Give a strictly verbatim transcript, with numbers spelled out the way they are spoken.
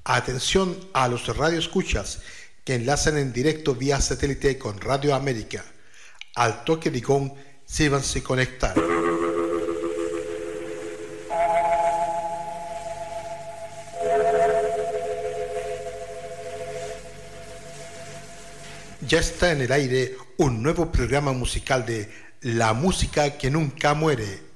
Atención a los radioescuchas que enlazan en directo vía satélite con Radio América. Al toque de gong, sírvanse conectar. Ya está en el aire un nuevo programa musical de La Música que Nunca Muere,